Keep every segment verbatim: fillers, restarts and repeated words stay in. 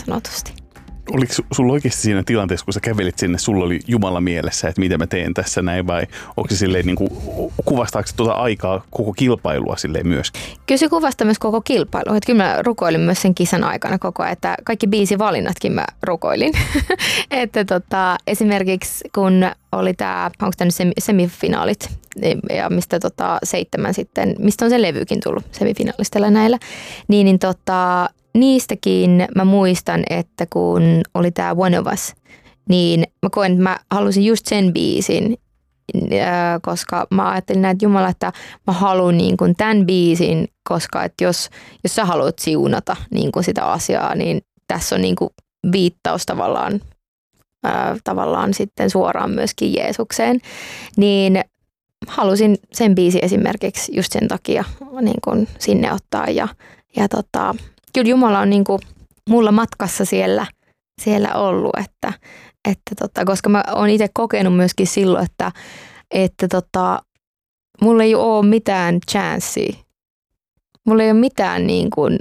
sanotusti. Oliko sulla oikeasti siinä tilanteessa, kun sä kävelit sinne, sulla oli Jumala mielessä, että mitä mä teen tässä näin, vai onko se silleen, niin kuin, kuvastaako se tuota aikaa koko kilpailua silleen myöskin? Kyllä se kuvastaa myös koko kilpailua. Että kyllä mä rukoilin myös sen kisan aikana koko ajan, että kaikki biisivalinnatkin mä rukoilin. että tota, esimerkiksi kun oli tämä, onko tämä nyt semifinaalit, ja mistä tota, seitsemän sitten, mistä on se levykin tullut semifinaalistella näillä, niin, niin tota, niistäkin mä muistan, että kun oli tämä One of Us, niin mä koen, että mä halusin just sen biisin, koska mä ajattelin näin, että Jumala, että mä haluan niin kuin tämän biisin, koska että jos, jos sä haluat siunata niin kuin sitä asiaa, niin tässä on niin kuin viittaus tavallaan, ää, tavallaan sitten suoraan myöskin Jeesukseen, niin halusin sen biisin esimerkiksi just sen takia niin kuin sinne ottaa ja, ja tota, kyllä Jumala on niin kuin mulla matkassa siellä, siellä ollut, että, että tota, koska mä oon itse kokenut myöskin silloin, että, että tota, mulla ei ole mitään chanssiä. Mulla ei ole mitään niin kuin,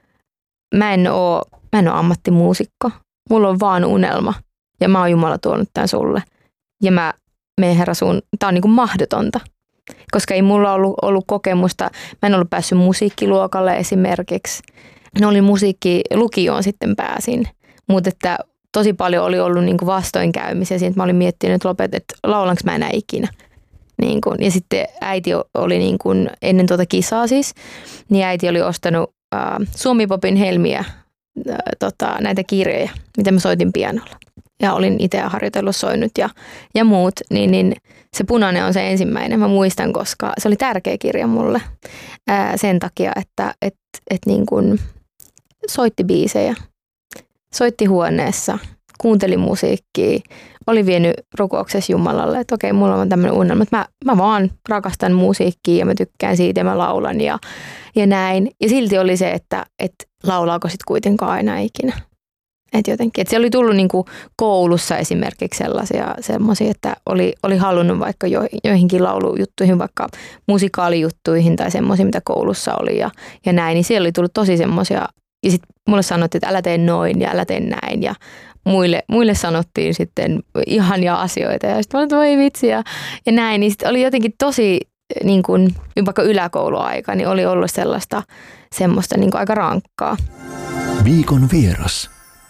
mä en oo, mä en oo ammattimuusikko. Mulla on vaan unelma ja mä oon Jumala tuonut tän sulle. Ja mä menen Herra sun, tää on niin kuin mahdotonta. Koska ei mulla ollut, ollut kokemusta, mä en ollut päässyt musiikkiluokalle esimerkiksi. No oli musiikki, lukioon sitten pääsin, mutta että tosi paljon oli ollut niin kuin vastoinkäymisiä. Siitä mä olin miettinyt, että lopet, että laulanko mä enää ikinä. Niin kuin, ja sitten äiti oli niin kuin, ennen tuota kisaa siis, niin äiti oli ostanut äh, Suomi-popin helmiä, äh, tota, näitä kirjoja, mitä mä soitin pianolla. Ja olin itse harjoitellut, soinut ja, ja muut, niin, niin se Punainen on se ensimmäinen. Mä muistan, koska se oli tärkeä kirja mulle ää, sen takia, että et, et niin kun soitti biisejä, soitti huoneessa, kuunteli musiikkia, oli vienyt rukouksessa Jumalalle, että okei, mulla on tämmöinen unelma, että mä, mä vaan rakastan musiikkia ja mä tykkään siitä ja mä laulan ja, ja näin. Ja silti oli se, että et laulaako sit kuitenkaan aina ikinä. Että jotenkin, että siellä oli tullut niinku koulussa esimerkiksi sellaisia semmoisia, että oli, oli halunnut vaikka jo, joihinkin laulujuttuihin, vaikka musikaalijuttuihin tai semmoisia, mitä koulussa oli ja, ja näin, niin siellä oli tullut tosi semmoisia. Ja sitten mulle sanottiin, että älä tee noin ja älä tee näin ja muille, muille sanottiin sitten ihania asioita ja sitten mä olin, että voi vitsi ja, ja näin. Niin sitten oli jotenkin tosi, niin kuin, vaikka yläkouluaika, niin oli ollut sellaista semmoista niin kuin aika rankkaa. Viikon vieras.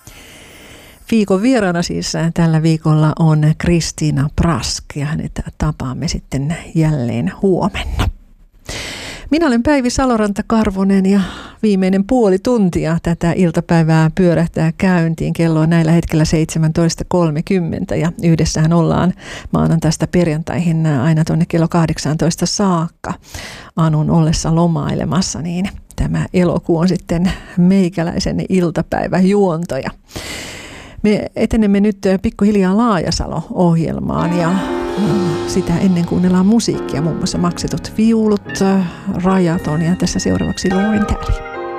Viikon vieraana siis tällä viikolla on Kristiina Brask ja hänet tapaamme sitten jälleen huomenna. Minä olen Päivi Saloranta-Karvonen ja viimeinen puoli tuntia tätä iltapäivää pyörähtää käyntiin. Kello on näillä hetkellä seitsemäntoista kolmekymmentä ja yhdessähän ollaan maanantaista perjantaihin aina tuonne kello kahdeksantoista saakka Anun ollessa lomailemassa, niin tämä elokuu on sitten meikäläisen iltapäiväjuontoja. Me etenemme nyt pikkuhiljaa Laajasalo-ohjelmaan ja sitä ennen kuunnellaan musiikkia, muun muassa Maksetut viulut, Rajaton ja tässä seuraavaksi Lauren Tally.